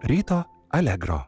Ryto Allegro.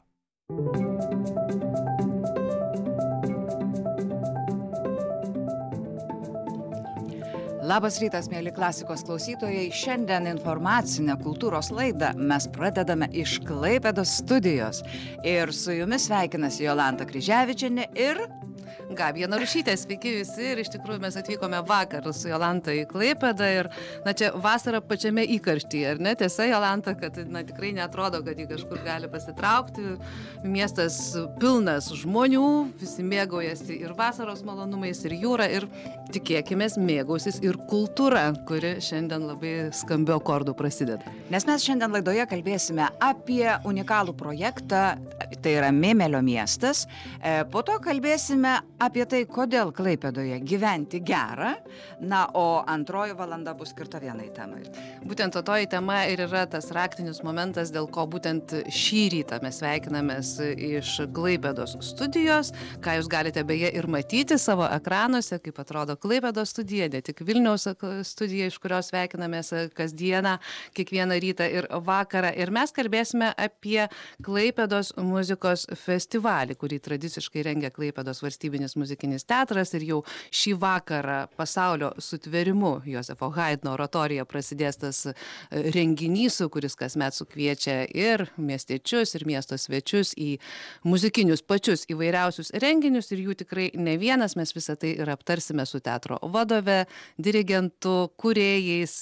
Labas rytas, mėly klasikos klausytojai. Šiandien informacinę kultūros laidą mes pradedame iš Klaipėdos studijos. Ir su jumis sveikinasi Jolanta Kryževičienė ir Gabija Narušytė. Sveiki visi. Ir iš tikrųjų mes atvykome vakar su Jolanta į Klaipėdą. Ir čia vasara pačiame įkarštyje, ar ne? Tiesa, Jolanta, kad tikrai neatrodo, kad jį kažkur gali pasitraukti. Miestas pilnas žmonių, visi mėgaujasi ir vasaros malonumais, ir jūra. Ir tikėkimės mėgausis ir kultūra, kuri šiandien labai skambių akordų prasideda. Nes mes šiandien laidoje kalbėsime apie unikalų projektą, tai yra Mėmelio miestas. Po to kalbėsime apie tai, kodėl Klaipėdoje gyventi gera. Na, o antroji valanda bus skirta vienai temai. Būtent toji tema ir yra tas raktinis momentas, dėl ko būtent šį rytą mes sveikinamės iš Klaipėdos studijos, ką jūs galite beje ir matyti savo ekranuose, kaip atrodo Klaipėdos studija, ne tik Vilniaus studija, iš kurios sveikinamės kasdieną, kiekvieną rytą ir vakarą. Ir mes kalbėsime apie Klaipėdos muzikos festivalį, kurį tradiciškai rengia Klaipėdos valstybinis muzikinis teatras. Ir jau šį vakarą pasaulio sutverimu Josefo Haidno oratorija prasidės tas renginys, kuris kasmet sukviečia ir miestiečius, ir miesto svečius į muzikinius pačius įvairiausius renginius. Ir jų tikrai ne vienas, mes visą tai ir aptarsime su teatro vadove, dirigentu, kūrėjais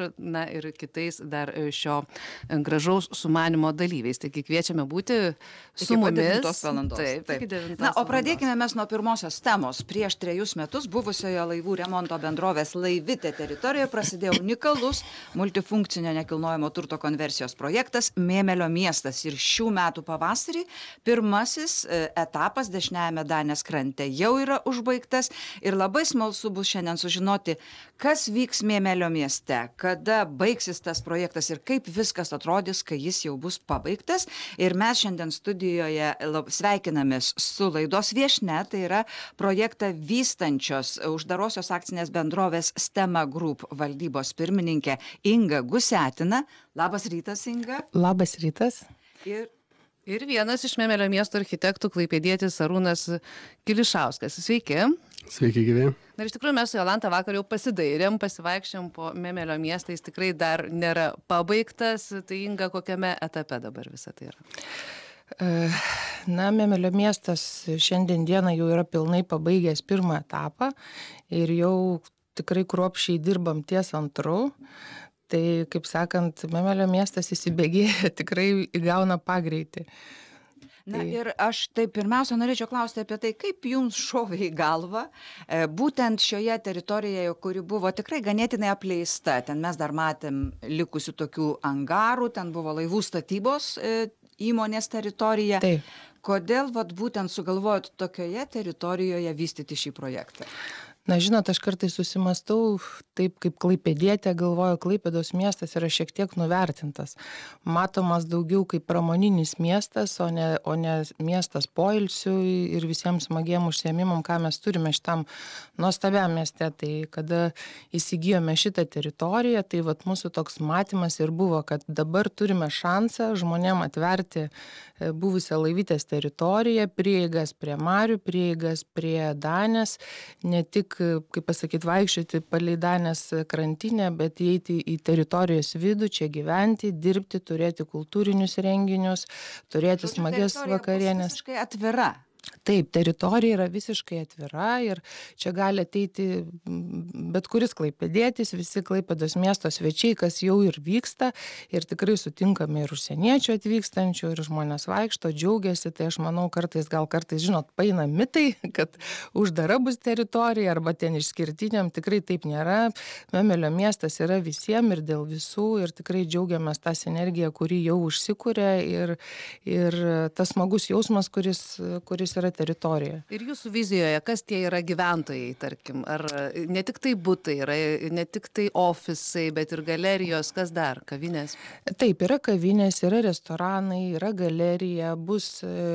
ir kitais dar šio gražaus sumanimo dalyviais. Taigi kviečiame būti su mumis. Taip. Na, o pradėkime mes nuo pirmosios temos. Prieš 3 metus buvusioje laivų remonto bendrovės Laivitė teritorijoje prasidėjo unikalus multifunkcinio nekilnojamo turto konversijos projektas Mėmelio miestas. Ir šių metų pavasarį pirmasis etapas dešiniajame Danės krante jau yra užbaigtas. Ir labai smalsu bus šiandien sužinoti, kas vyks Mėmelio mieste, kada baigsis tas projektas ir kaip viskas atrodys, kai jis jau bus pabaigtas. Ir mes šiandien studijoje sveikinamės su laidos viešne, tai yra projektą vystančios uždarosios akcinės bendrovės Stema Group valdybos pirmininkė Inga Gusetina. Labas rytas, Inga. Labas rytas. Ir vienas iš Mėmelio miesto architektų klaipėdietis Arūnas Kilišauskas. Sveiki. Sveiki, gyvi. Na, iš tikrųjų, mes su Jolanta vakar jau pasidairėm, pasivaikščiom po Mėmelio miestą, jis tikrai dar nėra pabaigtas. Tai Inga, kokiame etape dabar visą tai yra? Na, Mėmelio miestas šiandien dieną jau yra pilnai pabaigęs pirmą etapą ir jau tikrai kruopščiai dirbam ties antru. Tai, kaip sakant, Mėmelio miestas įsibėgėja, tikrai įgauna pagreitį. Na ir aš taip pirmiausia norėčiau klausti apie tai, kaip jums šovė į galvą būtent šioje teritorijoje, kuri buvo tikrai ganėtinai apleista. Ten mes dar matėm likusių tokių angarų, ten buvo laivų statybos įmonės teritorija. Taip. Kodėl būtent sugalvojot tokioje teritorijoje vystyti šį projektą? Na, žinot, aš kartais susimastau, taip kaip klaipėdietė, galvoju, Klaipėdos miestas yra šiek tiek nuvertintas. Matomas daugiau kaip pramoninis miestas, o ne miestas poilsiui ir visiems smagiem užsiėmimam, ką mes turime šitam nuostabiam mieste. Tai kada įsigijome šitą teritoriją, tai mūsų toks matymas ir buvo, kad dabar turime šansą žmonėm atverti buvusią Laivitės teritoriją, prieigas prie marių, prieigas prie Danės, ne tik, kaip pasakyti, vaikščioti palei Danės krantinę, bet įeiti į teritorijos vidų, čia gyventi, dirbti, turėti kultūrinius renginius, turėti smagias vakarienės. Visiškai atvira. Taip, teritorija yra visiškai atvira ir čia gali ateiti bet kuris klaipėdietis, visi Klaipėdos miesto svečiai, kas jau ir vyksta, ir tikrai sutinkame ir užsieniečių atvykstančių, ir žmonės vaikšto, džiaugiasi. Tai aš manau, kartais, žinot, paina mitai, kad uždara bus teritorija arba ten išskirtiniam, tikrai taip nėra. Mėmelio miestas yra visiems ir dėl visų, ir tikrai džiaugiamės tą sinergiją, kuri jau užsikūrė, ir tas smagus jausmas, kuris yra teritorijoje. Ir jūsų vizijoje, kas tie yra gyventojai, tarkim, ar ne tik tai butai, yra ne tik tai ofisai, bet ir galerijos, kas dar, kavinės? Taip, yra kavinės, yra restoranai, yra galerija, bus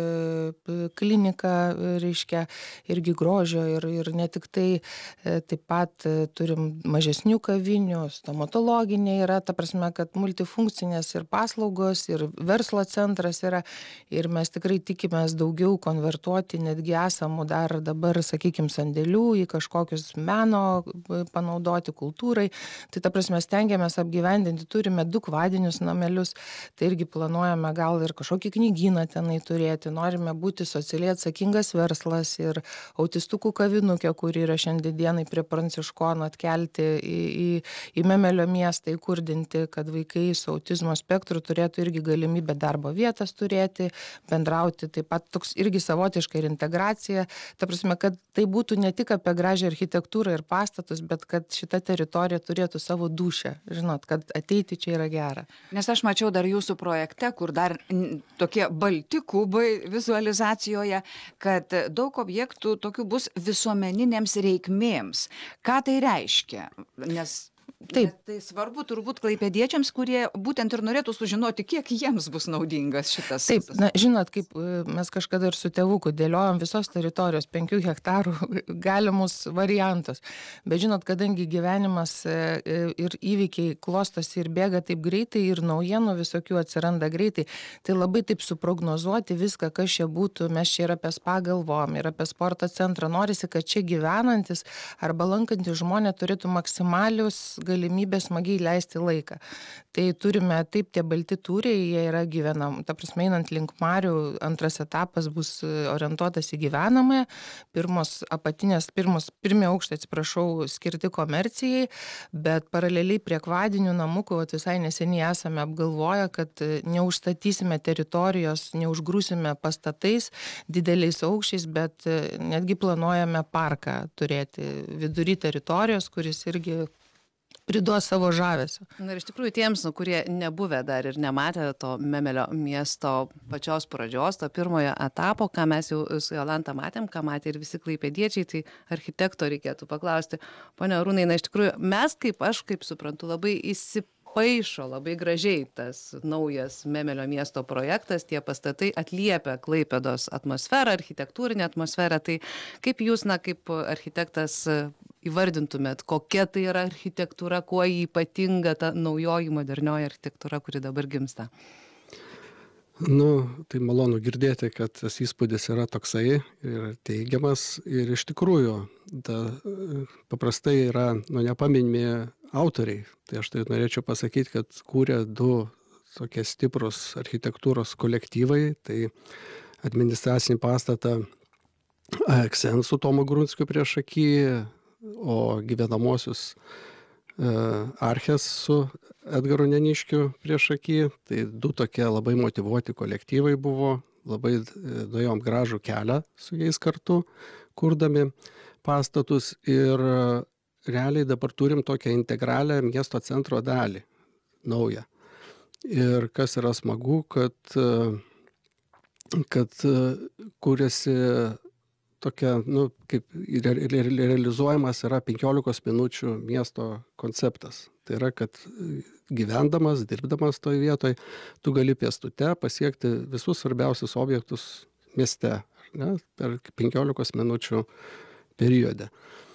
klinika, reiškia, irgi grožio ir ne tik tai, taip pat turim mažesnių kavinių, stomatologinė yra, ta prasme, kad multifunkcinės ir paslaugos, ir verslo centras yra, ir mes tikrai tikimės daugiau konvertuoti netgi esamų dar dabar, sakykime, sandėlių į kažkokius meno panaudoti kultūrai. Tai ta prasme, stengiamės apgyvendinti, turime 2 kvadinius namelius, tai irgi planuojame gal ir kažkokį knygyną tenai turėti, norime būti socialiai atsakingas verslas ir autistukų kavinukę, kuri yra šiandienai prie Pranciškono, atkelti į Memelio miestą, įkurdinti, kad vaikai su autizmo spektru turėtų irgi galimybę darbo vietas turėti, bendrauti, taip pat toks irgi savotiška ir integracija, ta prasme, kad tai būtų ne tik apie gražią architektūrą ir pastatus, bet kad šita teritorija turėtų savo dūšią, žinot, kad ateiti čia yra gera. Nes aš mačiau dar jūsų projekte, kur dar tokie balti kubai vizualizacijoje, kad daug objektų tokių bus visuomeninėms reikmėms. Ką tai reiškia? Nes Taip. tai svarbu turbūt klaipėdiečiams, kurie būtent ir norėtų sužinoti, kiek jiems bus naudingas šitas. Taip, na, žinot, kaip mes kažkada ir su tėvuku dėliojom visos teritorijos 5 hektarų galimus variantus. Bet žinot, kadangi gyvenimas ir įvykiai klostosi ir bėga taip greitai ir naujienų visokių atsiranda greitai, tai labai taip suprognozuoti viską, kas čia būtų, mes čia ir apie spa galvom, ir apie sporto centrą. Norisi, kad čia gyvenantis arba lankantis žmonės turėtų maksimalius galimybės smagiai leisti laiką. Tai turime taip tie balti tūriai, jie yra gyvenam. Ta prasme, einant link Marių, antras etapas bus orientuotas į gyvenamąją. Pirmi aukštai, atsiprašau, skirti komercijai, bet paraleliai prie kvadinių namukų, visai neseniai esame apgalvoję, kad neužstatysime teritorijos, neužgrūsime pastatais dideliais aukščiais, bet netgi planuojame parką turėti vidury teritorijos, kuris irgi priduos savo žavesio. Na ir iš tikrųjų tiems, kurie nebuvę dar ir nematė to Memelio miesto pačios pradžios, to pirmojo etapo, ką mes jau su Jolanta matėm, ką matė ir visi klaipėdiečiai, tai architekto reikėtų paklausti. Pone Arūnai, na iš tikrųjų mes, aš kaip suprantu, labai įsipaišo labai gražiai tas naujas Memelio miesto projektas, tie pastatai atliepia Klaipėdos atmosferą, architektūrinę atmosferą. Tai kaip jūs, kaip architektas, įvardintumėt, kokia tai yra architektūra, kuo jį ypatinga ta naujoji modernioji architektūra, kuri dabar gimsta? Tai malonu girdėti, kad tas įspūdis yra toksai ir teigiamas ir iš tikrųjų paprastai yra nepaminimi autoriai. Tai aš tai norėčiau pasakyti, kad kūrė 2 tokie stiprus architektūros kolektyvai, tai administracinį pastatą AXN su Tomu Grunskiu priešaky, o gyvenamosius Arches su Edgaru Neniškiu priešaky. Tai 2 tokie labai motyvuoti kolektyvai buvo, labai nuėjom gražų kelią su jais kartu, kurdami pastatus ir realiai dabar turim tokią integralią miesto centro dalį, naują. Ir kas yra smagu, kad kūrėsi tokia, kaip realizuojamas yra 15 minučių miesto konceptas. Tai yra, kad gyvendamas, dirbdamas toje vietoje, tu gali pėstute pasiekti visus svarbiausius objektus mieste, per 15 minučių periode.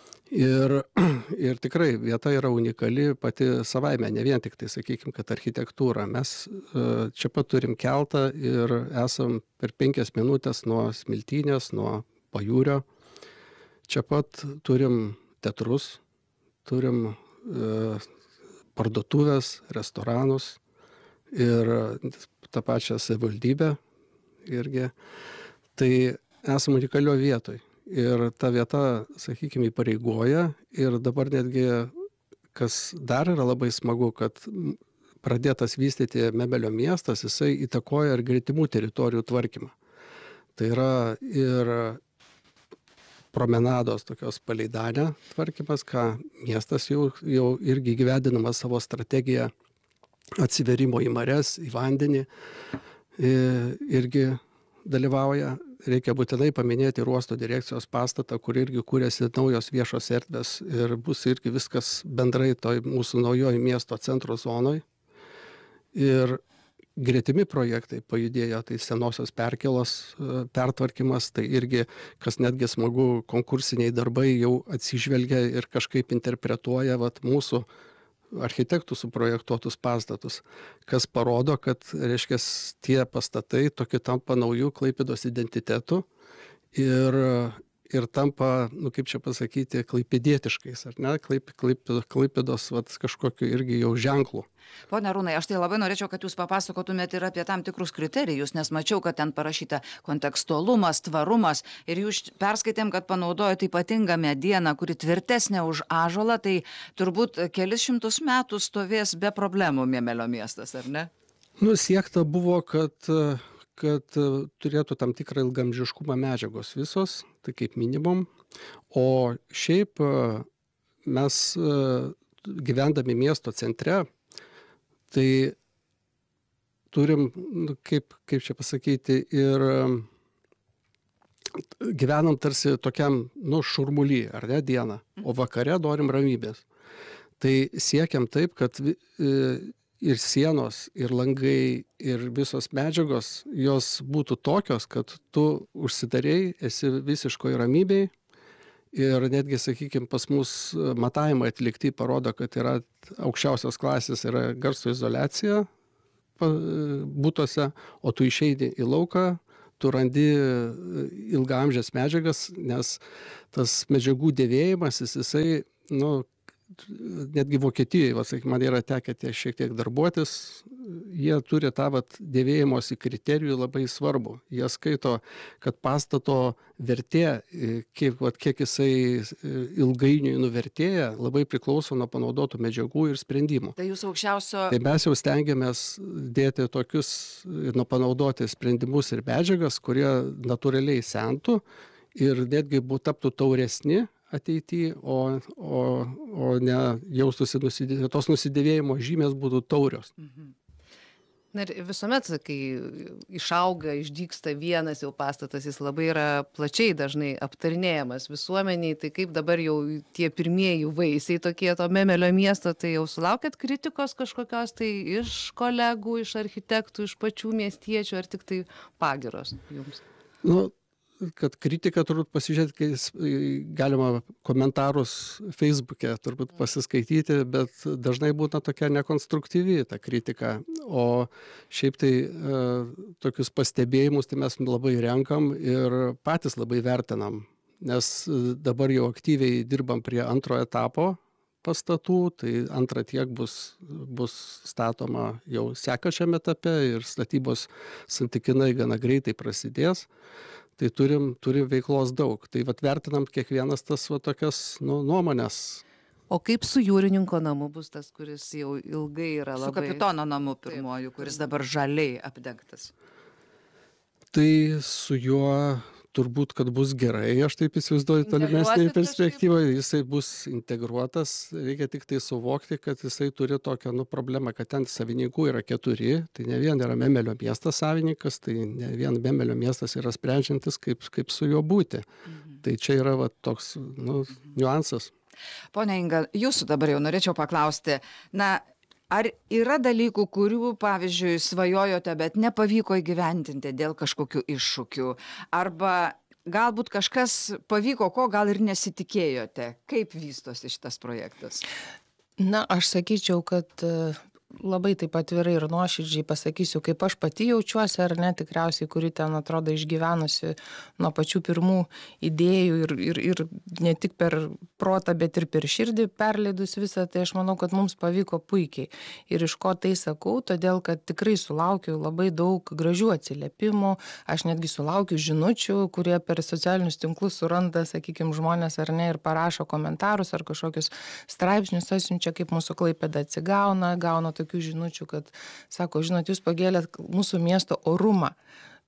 Ir tikrai vieta yra unikali pati savaime, ne vien tik tai, sakykime, kad architektūra. Mes čia pat turim keltą ir esam per 5 minutės nuo Smiltynės, nuo Pajūrio. Čia pat turim teatrus, turim parduotuvės, restoranus ir tą pačią savivaldybę irgi. Tai esam unikalio vietoj. Ir ta vieta, sakykime, įpareigoja. Ir dabar netgi, kas dar yra labai smagu, kad pradėtas vystyti Memelio miestas, jisai įtakoja ir gretimų teritorijų tvarkymą. Tai yra ir promenados tokios palei Danę tvarkymas, ką miestas jau irgi gyvendinamas savo strategiją atsiverimo į marias, į vandenį irgi dalyvauja. reikia būtinai paminėti ir uosto direkcijos pastatą, kur irgi kūrėsi naujos viešos erdvės ir bus irgi viskas bendrai toj mūsų naujoji miesto centro zonoj. Ir gretimi projektai pajudėjo, tai senosios perkėlos pertvarkymas, tai irgi, kas netgi smagu, konkursiniai darbai jau atsižvelgia ir kažkaip interpretuoja mūsų architektų suprojektuotus pastatus, kas parodo, kad, reiškia, tie pastatai tokie tampa naujų Klaipėdos identitetų ir tampa, kaip čia pasakyti, klaipėdietiškais, ar ne, Klaipėdos kažkokiu irgi jau ženklų. Pone Arūnai, aš tai labai norėčiau, kad jūs papasakotumėte ir apie tam tikrus kriterijus, nes mačiau, kad ten parašyta kontekstualumas, tvarumas ir jūs perskaitėm, kad panaudojate ypatingą medieną, kuri tvirtesnė už ąžuolą, tai turbūt kelis šimtus metų stovės be problemų Mėmelio miestas, ar ne? Siekta buvo, kad turėtų tam tikrą ilgamžiškumą medžiagos visos, tai kaip minimum, o šiaip mes gyvendami miesto centre, tai turim, kaip čia pasakyti, ir gyvenam tarsi tokiam, šurmuly, ar ne, dieną, o vakare norim ramybės. Tai siekiam taip, kad ir sienos, ir langai, ir visos medžiagos, jos būtų tokios, kad tu užsidarei, esi visiškoj ramybėj. Ir netgi, sakykime, pas mus matavimai atlikti parodo, kad yra aukščiausios klasės, yra garso izoliacija būtuose, o tu išeini į lauką, tu randi ilgaamžės medžiagas, nes tas medžiagų dėvėjimas, jisai, netgi Vokietijoje, sakykime, man yra tekę šiek tiek darbuotis, jie turi tą dėvėjimosi kriterijų labai svarbu. Jie skaito, kad pastato vertė, kiek jisai ilgainiui nuvertėja, labai priklauso nuo panaudotų medžiagų ir sprendimų. Tai jūs aukščiausio... Tai mes jau stengiamės dėti tokius panaudoti sprendimus ir medžiagas, kurie natūraliai sentų ir netgi taptų tauresni ateityje, o ne jaustųsi tos nusidėvėjimo žymės būtų taurios. Na ir visuomet, kai išauga, išdygsta vienas jau pastatas, jis labai yra plačiai dažnai aptarinėjamas visuomeniai, tai kaip dabar jau tie pirmieji vaisiai tokie to Mėmelio miesto, tai jau sulaukėt kritikos kažkokios tai iš kolegų, iš architektų, iš pačių miestiečių, ar tik tai pagyros jums? Kad kritika turbūt pasižiūrėti, kai galima komentarus Facebook'e turbūt pasiskaityti, bet dažnai būna tokia nekonstruktyvi ta kritika. O šiaip tai tokius pastebėjimus tai mes labai renkam ir patys labai vertinam, nes dabar jau aktyviai dirbam prie antrojo etapo pastatų, tai antra tiek bus statoma jau sekančiame etape ir statybos santykinai gana greitai prasidės. Tai turim veiklos daug. Tai vertinam kiekvienas tas tokias nuomonės. O kaip su jūrininko namu bus tas, kuris jau ilgai yra labai... Su kapitono namu pirmoju, kuris dabar žaliai apdengtas. Tai su juo turbūt, kad bus gerai, aš taip įsivaizduoju tolimesnėje perspektyvoje, jisai bus integruotas, reikia tik tai suvokti, kad jisai turi tokią problemą, kad ten savininkų yra 4, tai ne vien yra Mėmelio miestas savininkas, tai ne vien Mėmelio miestas yra sprendžiantis, kaip su juo būti. Tai čia yra toks niuansas. Pone Inga, jūsų dabar jau norėčiau paklausti, ar yra dalykų, kurių, pavyzdžiui, svajojote, bet nepavyko įgyvendinti dėl kažkokių iššūkių? Arba galbūt kažkas pavyko, ko gal ir nesitikėjote? Kaip vystosi šitas projektas? Aš sakyčiau, kad labai taip atvirai ir nuoširdžiai pasakysiu, kaip aš pati jaučiuosi, ar ne, tikriausiai, kuri ten atrodo išgyvenusi nuo pačių pirmų idėjų ir ne tik per protą, bet ir per širdį perleidus visą, tai aš manau, kad mums pavyko puikiai. Ir iš ko tai sakau, todėl, kad tikrai sulaukiu labai daug gražių atsiliepimų, aš netgi sulaukiu žinučių, kurie per socialinius tinklus suranda, sakykime, žmonės ar ne, ir parašo komentarus ar kažkokius straipsnius atsiunčia, kaip mūsų Klaipėda atsigauna, gauna tokių žinučių, kad sako, žinot, jūs pagėlėt mūsų miesto orumą.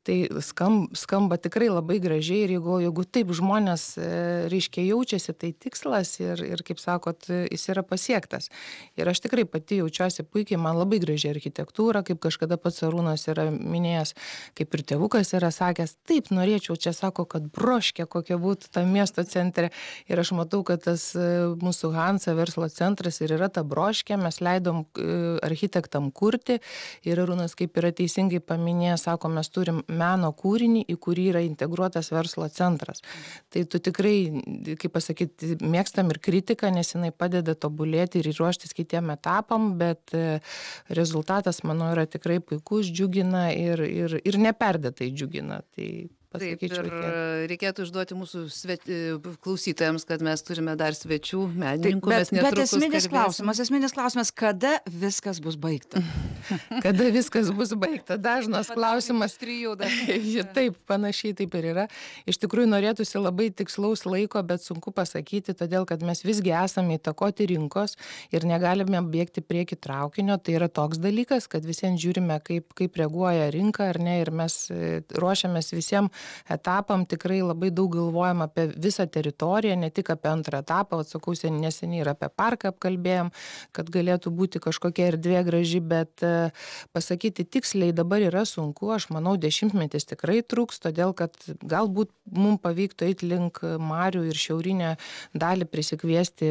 Tai skamba tikrai labai gražiai ir jeigu taip žmonės, reiškia, jaučiasi, tai tikslas ir kaip sakot, jis yra pasiektas. Ir aš tikrai pati jaučiuosi puikiai, man labai graži architektūra, kaip kažkada pats Arūnas yra minėjęs, kaip ir tėvukas yra sakęs, taip norėčiau, čia sako, kad Broškė kokia būtų ta miesto centre. Ir aš matau, kad tas mūsų Hansa verslo centras ir yra ta Broškė, mes leidom architektam kurti ir Arūnas kaip yra teisingai paminėjęs, sako, mes turim meno kūrinį, į kurį yra integruotas verslo centras. Tai tu tikrai, kaip pasakyti, mėgstam ir kritiką, nes jinai padeda tobulėti ir ruoštis kitiem etapam, bet rezultatas, manau, yra tikrai puikus, džiugina ir neperdėtai džiugina. Tai taip, ir reikėtų užduoti mūsų klausytojams, kad mes turime dar svečių, menininkų. Bet esminis klausimas, kada viskas bus baigta? Kada viskas bus baigta? Dažnas klausimas. Taip, panašiai taip ir yra. Iš tikrųjų norėtųsi labai tikslaus laiko, bet sunku pasakyti, todėl kad mes visgi esame įtakoti rinkos ir negalime bėgti prieki traukinio. Tai yra toks dalykas, kad visiems žiūrime, kaip reaguoja rinka ar ne, ir mes ruošiamės visiems etapam, tikrai labai daug galvojam apie visą teritoriją, ne tik apie antrą etapą, atsakau, neseniai ir apie parką apkalbėjom, kad galėtų būti kažkokia erdvė graži, bet pasakyti tiksliai dabar yra sunku, aš manau, 10 metų tikrai truks, todėl kad galbūt mums pavyktų eiti link marių ir šiaurinę dalį prisikviesti,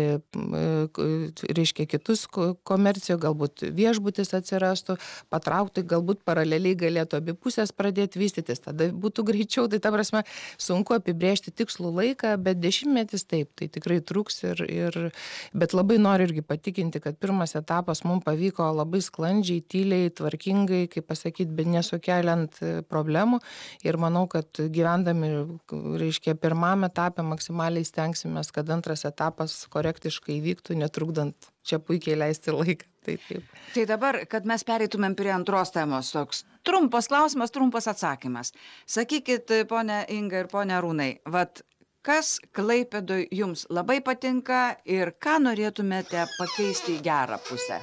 reiškia, kitus komercijų, galbūt viešbutis atsirastų, patraukti, galbūt paraleliai galėtų abi pusės pradėti vystytis, tada būtų greičiau. Tai ta prasme, sunku apibrėžti tikslų laiką, bet 10 metų taip, tai tikrai truks bet labai noriu irgi patikinti, kad pirmas etapas mums pavyko labai sklandžiai, tyliai, tvarkingai, kaip pasakyti, bet nesukeliant problemų ir manau, kad gyvendami, reiškia, pirmam etapą maksimaliai stengsimės, kad antras etapas korektiškai vyktų, netrukdant čia puikiai leisti laiką. Taip. Tai dabar, kad mes pereitumėm prie antros temos, toks trumpas klausimas, trumpas atsakymas. Sakykit, ponia Inga ir ponia Arūnai, kas Klaipėdoj jums labai patinka ir ką norėtumėte pakeisti į gerą pusę?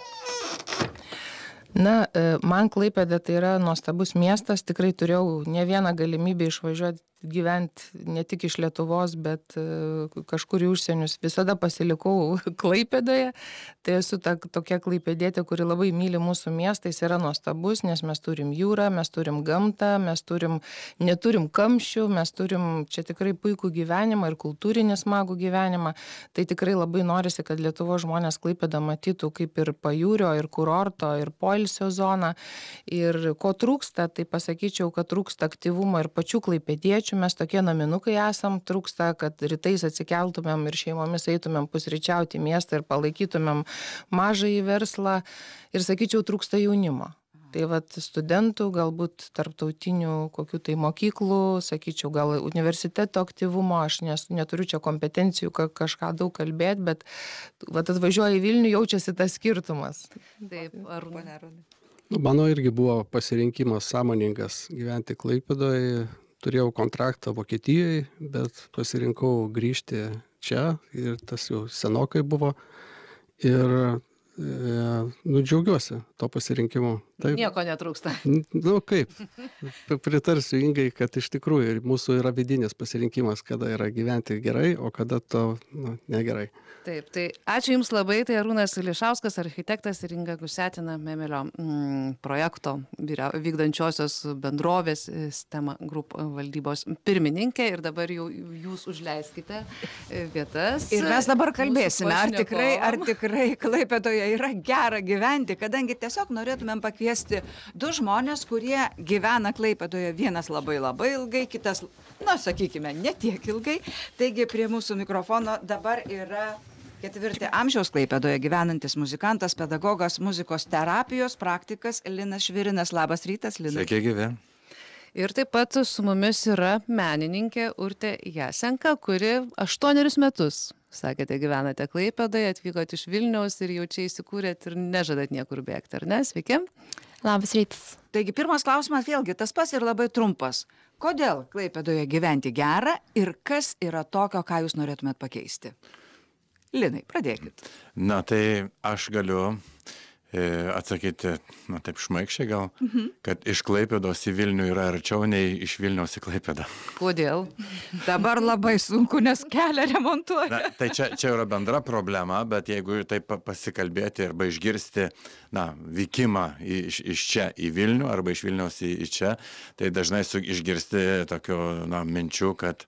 Na, man Klaipėda tai yra nuostabus miestas, tikrai turėjau ne vieną galimybę išvažiuoti gyventi ne tik iš Lietuvos, bet kažkur į užsienius. Visada pasilikau Klaipėdoje, tai esu tokia klaipėdietė, kuri labai myli mūsų miestą, jis yra nuostabus, nes mes turim jūrą, mes turim gamtą, mes neturim kamščių, mes turim čia tikrai puikų gyvenimą ir kultūrinį smagų gyvenimą. Tai tikrai labai norisi, kad Lietuvos žmonės Klaipėdą matytų kaip ir pajūrio, ir kurorto, ir poilsio zoną. Ir ko trūksta, tai pasakyčiau, kad trūksta aktyvumo ir pačių klaipėdiečių. Mes tokie naminukai esam, trūksta, kad rytais atsikeltumėm ir šeimomis eitumėm pusryčiauti į miestą ir palaikytumėm mažąjį verslą ir, sakyčiau, trūksta jaunimo. Tai studentų, galbūt tarptautinių kokių tai mokyklų, sakyčiau, gal universiteto aktyvumo, aš neturiu čia kompetencijų kažką daug kalbėti, bet atvažiuoju į Vilnių, jaučiasi tas skirtumas. Taip, Arūnai. Mano irgi buvo pasirinkimas sąmoningas gyventi Klaipėdoje. Turėjau kontraktą Vokietijoje, bet pasirinkau grįžti čia ir tas jau senokai buvo. Ir džiaugiuosi to pasirinkimu. Taip. Nieko netrūksta. Kaip? Pritarsiu Ingai, kad iš tikrųjų mūsų yra vidinis pasirinkimas, kada yra gyventi gerai, o kada to negerai. Taip, tai ačiū Jums labai, tai Arūnas Lišauskas, architektas ir Inga Gusetina, Memelio projekto vykdančiosios bendrovės Stema Group valdybos pirmininkė ir dabar jau Jūs užleiskite vietas. Ir mes dabar kalbėsime, ar tikrai Klaipėdoje yra gera gyventi, kadangi tiesiog norėtumėm pakviesti du žmonės, kurie gyvena Klaipėdoje, vienas labai ilgai, kitas, sakykime, ne tiek ilgai. Taigi prie mūsų mikrofono dabar yra 4 amžiaus Klaipėdoje gyvenantis muzikantas, pedagogas, muzikos terapijos praktikas Linas Švirinas. Labas rytas, Linas. Sveiki, gyvi. Ir taip pat su mumis yra menininkė Urtė Jasenka, kuri 8 metus, sakėte, gyvenate Klaipėdoje, atvykote iš Vilniaus ir jau čia įsikūrėt ir nežadat niekur bėgti, ar ne? Sveiki. Labas rytas. Taigi pirmas klausimas vėlgi tas pats ir labai trumpas. Kodėl Klaipėdoje gyventi gera ir kas yra tokio, ką jūs norėtumėt pakeisti? Linai, pradėkit. Na, tai aš galiu atsakyti, taip šmaikščiai gal, kad iš Klaipėdos į Vilnių yra arčiau nei iš Vilniaus į Klaipėdą. Kodėl? Dabar labai sunku, nes kelią remontuoja. Tai čia yra bendra problema, bet jeigu taip pasikalbėti arba išgirsti vykimą iš čia į Vilnių arba iš Vilniaus į čia, tai dažnai išgirsti tokių minčių, kad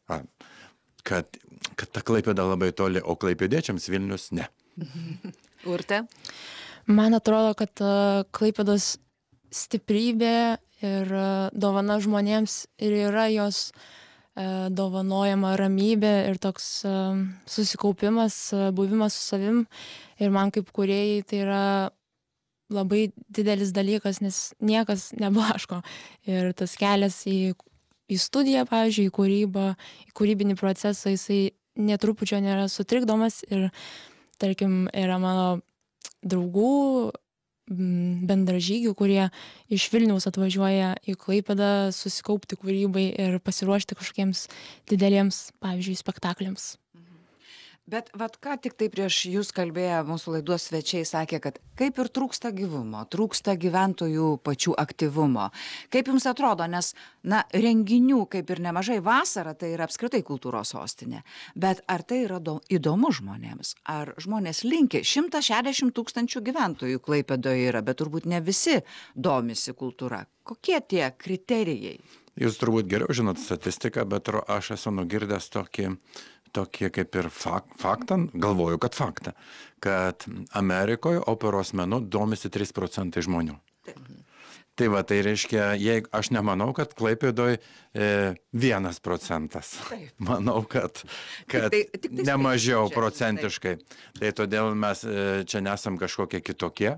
ta Klaipėda labai toli, o klaipėdiečiams Vilnius ne. Urte? Man atrodo, kad Klaipėdos stiprybė ir dovana žmonėms ir yra jos dovanojama ramybė ir toks susikaupimas, buvimas su savim. Ir man kaip kūrėjai tai yra labai didelis dalykas, nes niekas neblaško. Ir tas kelias į studiją, pavyzdžiui, į kūrybą, į kūrybinį procesą, jisai netrupučio nėra sutrikdomas ir, tarkim, yra mano draugų, bendražygių, kurie iš Vilniaus atvažiuoja į Klaipėdą susikaupti kūrybai ir pasiruošti kažkokiems dideliems, pavyzdžiui, spektakliams. Bet ką tik tai prieš jūs kalbėję mūsų laidos svečiai sakė, kad kaip ir trūksta gyvumo, trūksta gyventojų pačių aktyvumo. Kaip jums atrodo, nes, renginių kaip ir nemažai vasarą, tai yra apskritai kultūros sostinė. Bet ar tai yra įdomu žmonėms? Ar žmonės linki? 160 000 gyventojų Klaipėdoje yra, bet turbūt ne visi domisi kultūra. Kokie tie kriterijai? Jūs turbūt geriau žinot statistiką, bet aš esu nugirdęs tokį kaip ir faktą, galvoju, kad faktą, kad Amerikoje operos menu domisi 3% žmonių. Tai tai reiškia, aš nemanau, kad Klaipėdoje 1%. Manau, kad ne mažiau procentiškai. Tai todėl mes čia nesam kažkokie kitokie.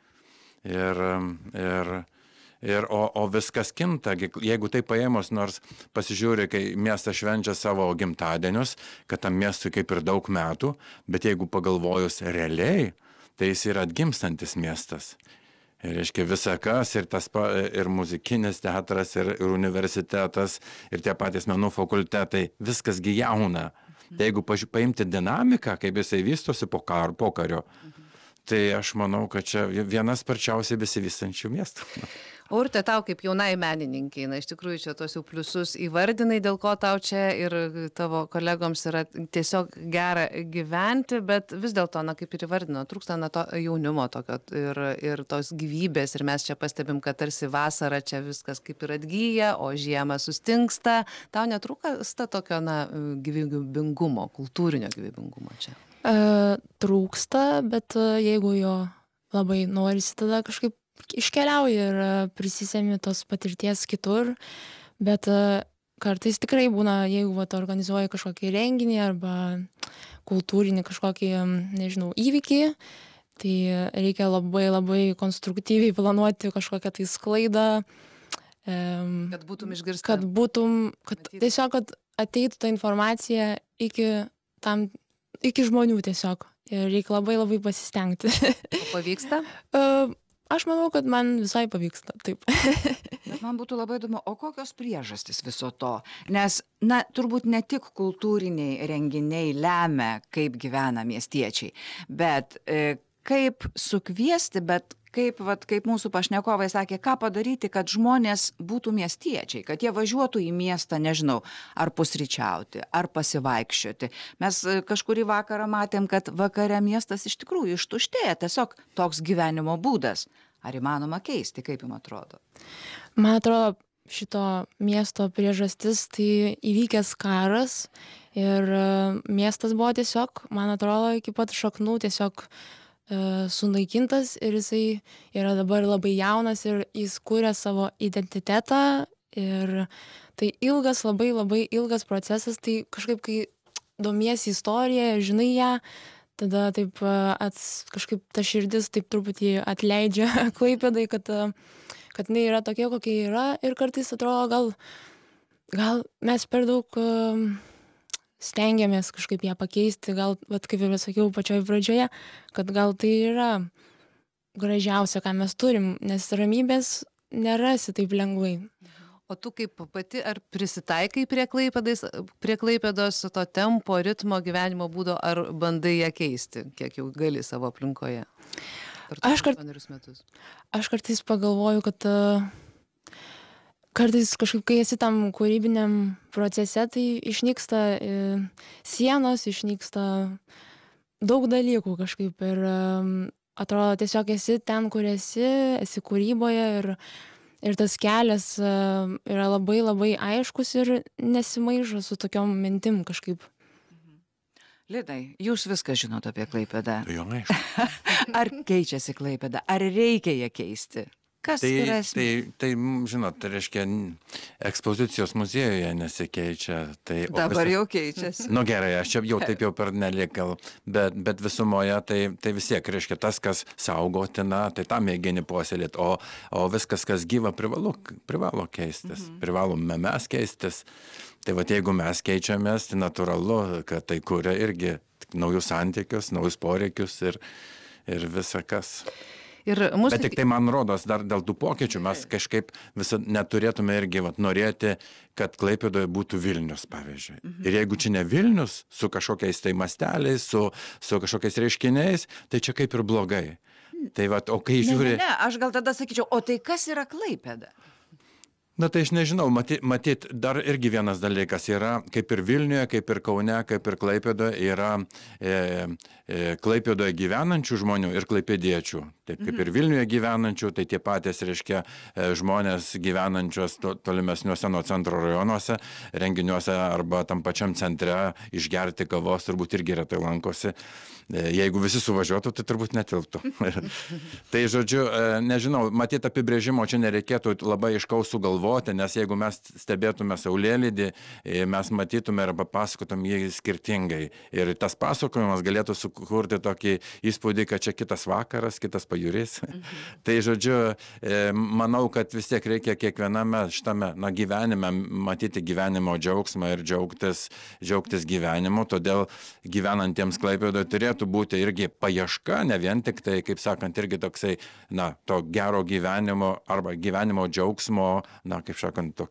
O viskas kinta, jeigu tai paėmus, nors pasižiūri, kai miestas švenčia savo gimtadienius, kad tam miestui kaip ir daug metų, bet jeigu pagalvojus realiai, tai jis yra atgimstantis miestas. Ir reiškia visakas, ir muzikinis teatras, ir universitetas, ir tie patys menų fakultetai, viskas gi jauna. Tai jeigu paimti dinamiką, kaip jisai vystosi po kario, tai aš manau, kad čia vienas sparčiausiai besivystančių miestų. Urte, tau kaip jaunai menininkai, iš tikrųjų čia tos jau pliusus įvardinai, dėl ko tau čia ir tavo kolegoms yra tiesiog gera gyventi, bet vis dėlto, kaip ir įvardino, trūksta to jaunimo tokio ir tos gyvybės, ir mes čia pastebim, kad tarsi vasarą čia viskas kaip ir atgyja, o žiemą sustingsta. Tau netrūksta tokio gyvybingumo, kultūrinio gyvybingumo čia? Trūksta, bet jeigu jo labai norisi, tada kažkaip iškeliauji ir prisisemi tos patirties kitur, bet kartais tikrai būna, jeigu organizuoji kažkokį renginį arba kultūrinį kažkokį, įvykį, tai reikia labai labai konstruktyviai planuoti kažkokią tai sklaidą, kad būtum išgirsta. Kad tiesiog ateitų ta informacija iki žmonių tiesiog. Ir reikia labai labai pasistengti. O pavyksta? Aš manau, kad man visai pavyksta, taip. Bet man būtų labai įdomu, o kokios priežastys viso to? Nes, turbūt ne tik kultūriniai renginiai lemia, kaip gyvena miestiečiai, bet kaip sukviesti, bet kaip mūsų pašnekovai sakė, ką padaryti, kad žmonės būtų miestiečiai, kad jie važiuotų į miestą, nežinau, ar pusryčiauti, ar pasivaikščioti. Mes kažkurį vakarą matėm, kad vakare miestas iš tikrųjų ištuštėja, tiesiog toks gyvenimo būdas. Ar įmanoma keisti, kaip jums atrodo? Man atrodo, šito miesto priežastis tai įvykęs karas ir miestas buvo tiesiog, man atrodo, iki pat šaknų tiesiog sunaikintas ir jisai yra dabar labai jaunas ir jis kuria savo identitetą ir tai labai labai ilgas procesas, tai kažkaip kai domiesi istoriją, žinai ją, tada taip kažkaip ta širdis taip truputį atleidžia Klaipėdai, kad jinai yra tokia, kokia yra ir kartais atrodo, gal mes per daug stengiamės kažkaip ją pakeisti, gal, kaip ir sakiau pačioj pradžioje, kad gal tai yra gražiausia, ką mes turim, nes ramybės nerasi taip lengvai. O tu kaip pati, ar prisitaikai prie Klaipėdos to tempo, ritmo, gyvenimo būdo, ar bandai ją keisti, kiek jau gali savo aplinkoje? kartu 8 metus? Aš kartais pagalvoju, kad kartais kažkaip, kai esi tam kūrybiniam procese, tai išnyksta sienos, išnyksta daug dalykų kažkaip ir atrodo tiesiog esi ten, kur esi kūryboje ir tas kelias yra labai labai aiškus ir nesimaišo su tokiom mintim kažkaip. Lidai, jūs viską žinot apie Klaipėdą. Jo, aišku. Ar keičiasi Klaipėda? Ar reikia ją keisti? Kas yra esmė? Tai, žinot, tai reiškia, ekspozicijos muziejuje nesikeičia. Tai, Dabar jau keičiasi. Nu gerai, aš čia jau taip jau per nelik gal, bet visumoje tai vis tiek, reiškia, tas, kas saugotina, tai tą mėgini puoselėti, o viskas, kas gyva, privalo keistis, privalome mes keistis. Tai va, jeigu mes keičiamės, tai natūralu, kad tai kuria irgi naujus santykius, naujus poreikius ir visa kas. Bet tik tai man rodos, dar dėl tų pokyčių mes kažkaip visą neturėtume irgi norėti, kad Klaipėdoje būtų Vilnius, pavyzdžiui. Ir jeigu čia ne Vilnius, su kažkokiais tai masteliais, su kažkokiais reiškiniais, tai čia kaip ir blogai. Tai va, o kai žiūri... Ne, aš gal tada sakyčiau, o tai kas yra Klaipėda? Na tai aš nežinau, matyt, dar irgi vienas dalykas yra, kaip ir Vilniuje, kaip ir Kaune, kaip ir Klaipėdoje, yra Klaipėdoje gyvenančių žmonių ir klaipėdiečių. Taip kaip ir Vilniuje gyvenančių, tai tie patys, reiškia, žmonės gyvenančios tolimesniuose nuo centro rajonuose, renginiuose arba tam pačiam centre išgerti kavos, turbūt irgi retai lankosi. Jeigu visi suvažiuotų, tai turbūt netilptų. Tai žodžiu, nežinau, matyt apibrėžimo čia nereikėtų labai aiškaus sugalvoti, nes jeigu mes stebėtume saulėlydį, mes matytume ir papasakotum jį skirtingai. Ir tas pasakojimas galėtų sukurti tokį įspūdį, kad čia kitas vakaras, kitas pajūris. Tai žodžiu, manau, kad vis tiek reikia kiekviename šitame gyvenime matyti gyvenimo džiaugsmą ir džiaugtis gyvenimu. Todėl gyvenantiems Klaipėdoje turėtų būti irgi paieška, ne vien tik tai, kaip sakant, irgi toksai, to gero gyvenimo arba gyvenimo džiaugsmo, kaip sakant,